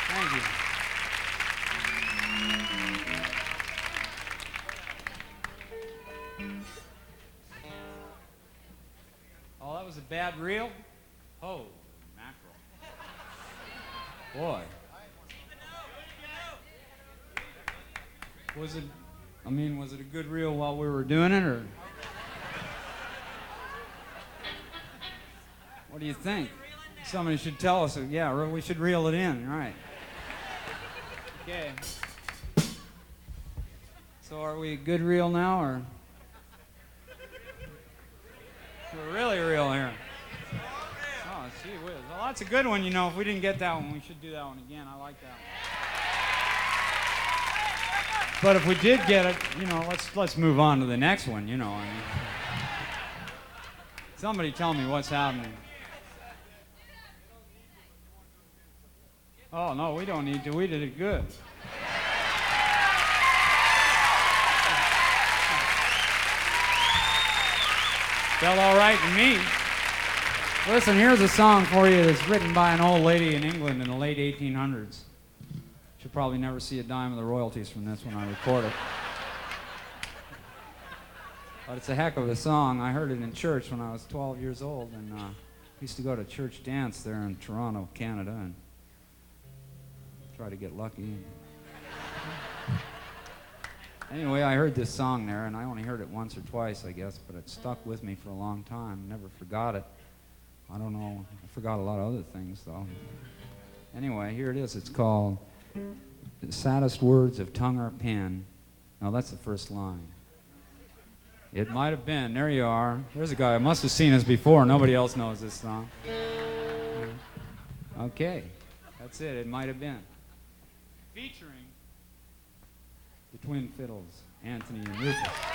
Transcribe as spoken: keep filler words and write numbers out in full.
Thank you. Oh, that was a bad reel? Oh, mackerel. Boy. Was it, I mean, was it a good reel while we were doing it, or? What do you think? Somebody should tell us. Yeah, we should reel it in, right. Okay. So are we a good reel now, or? We're really real here. Oh, gee whiz. Well, that's a good one, you know. If we didn't get that one, we should do that one again. I like that one. But if we did get it, you know, let's let's move on to the next one, you know. I mean, somebody tell me what's happening. Oh, no, we don't need to. We did it good. Felt all right to me. Listen, here's a song for you that's written by an old lady in England in the late eighteen hundreds. She'll probably never see a dime of the royalties from this when I record it. But it's a heck of a song. I heard it in church when I was twelve years old, and uh, used to go to church dance there in Toronto, Canada, and try to get lucky. Anyway, I heard this song there, and I only heard it once or twice, I guess, but it stuck with me for a long time. Never forgot it. I don't know. I forgot a lot of other things, though. Anyway, here it is. It's called The Saddest Words of Tongue or Pen. Now, that's the first line. It might have been. There you are. There's a guy. I must have seen us before. Nobody else knows this song. Okay. That's it. It might have been. Featuring the Twin Fiddles, Anthony and Rufus.